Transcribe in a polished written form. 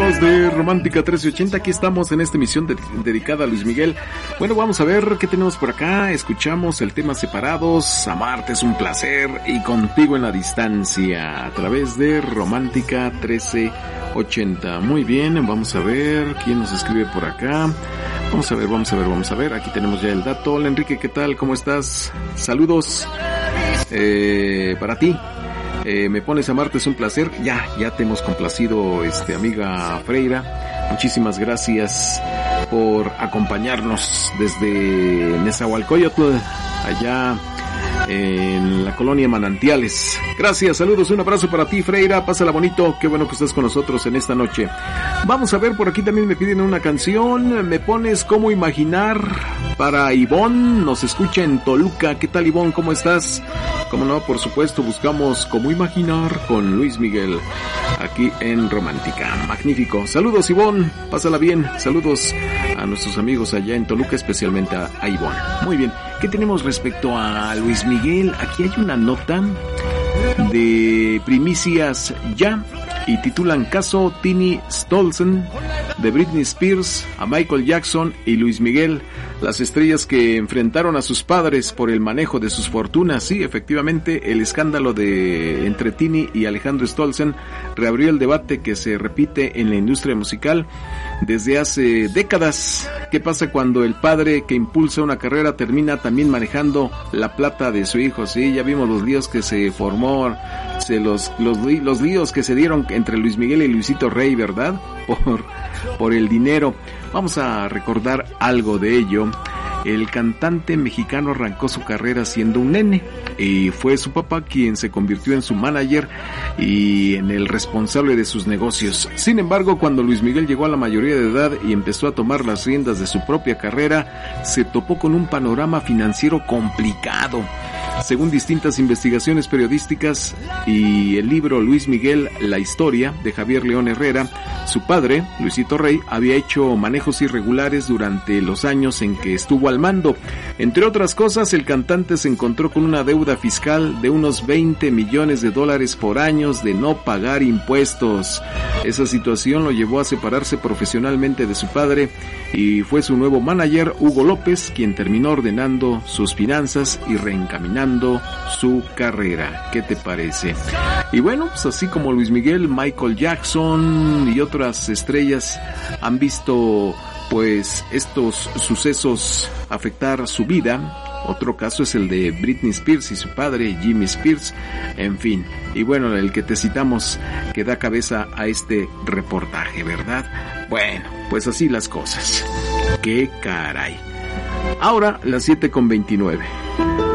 amigos de Romántica 1380, aquí estamos en esta emisión dedicada a Luis Miguel. Bueno, vamos a ver qué tenemos por acá. Escuchamos el tema Separados, Amarte es un placer y Contigo en la distancia a través de Romántica 1380. Muy bien, vamos a ver quién nos escribe por acá. Vamos a ver, aquí tenemos ya el dato. Hola Enrique, ¿qué tal? ¿Cómo estás? Saludos para ti. Me pones Amarte es un placer. Ya te hemos complacido, amiga Freira. Muchísimas gracias por acompañarnos desde Nezahualcóyotl, allá en la colonia Manantiales. Gracias, saludos, un abrazo para ti, Freira, pásala bonito, qué bueno que estás con nosotros en esta noche. Vamos a ver, por aquí también me piden una canción, me pones Cómo Imaginar para Ivonne, nos escucha en Toluca. ¿Qué tal, Ivonne? ¿Cómo estás? Como no, por supuesto, buscamos Cómo Imaginar con Luis Miguel aquí en Romántica. Magnífico. Saludos, Ivonne, pásala bien. Saludos a nuestros amigos allá en Toluca, especialmente a Ivonne. Muy bien, ¿qué tenemos respecto a Luis Miguel? Aquí hay una nota de Primicias Ya y titulan Caso Tini Stolzen, de Britney Spears a Michael Jackson y Luis Miguel, las estrellas que enfrentaron a sus padres por el manejo de sus fortunas. Sí, efectivamente, el escándalo entre Tini y Alejandro Stolzen reabrió el debate que se repite en la industria musical desde hace décadas. ¿Qué pasa cuando el padre que impulsa una carrera termina también manejando la plata de su hijo? Sí, ya vimos los líos que se formó, los líos que se dieron entre Luis Miguel y Luisito Rey, ¿verdad? Por el dinero. Vamos a recordar algo de ello. El cantante mexicano arrancó su carrera siendo un nene y fue su papá quien se convirtió en su manager y en el responsable de sus negocios. Sin embargo, cuando Luis Miguel llegó a la mayoría de edad y empezó a tomar las riendas de su propia carrera, se topó con un panorama financiero complicado. Según distintas investigaciones periodísticas y el libro Luis Miguel, la historia, de Javier León Herrera, su padre, Luisito Rey, había hecho manejos irregulares durante los años en que estuvo al mando. Entre otras cosas, el cantante se encontró con una deuda fiscal de unos $20 millones por año de no pagar impuestos. Esa situación lo llevó a separarse profesionalmente de su padre y fue su nuevo manager, Hugo López, quien terminó ordenando sus finanzas y reencaminando su carrera. ¿Qué te parece? Y bueno, pues así como Luis Miguel, Michael Jackson y otras estrellas han visto pues estos sucesos afectar su vida. Otro caso es el de Britney Spears y su padre, Jimmy Spears, en fin. Y bueno, el que te citamos que da cabeza a este reportaje, ¿verdad? Bueno, pues así las cosas. ¡Qué caray! Ahora, las 7:29.